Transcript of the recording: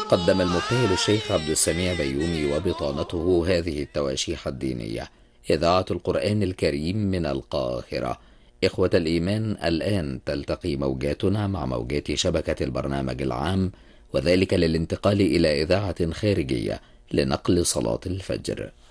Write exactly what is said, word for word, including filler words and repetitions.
قدم المبتهل الشيخ عبد السميع بيومي وبطانته هذه التواشيح الدينية. إذاعة القرآن الكريم من القاهرة. إخوة الإيمان، الآن تلتقي موجاتنا مع موجات شبكة البرنامج العام، وذلك للانتقال إلى إذاعة خارجية لنقل صلاة الفجر.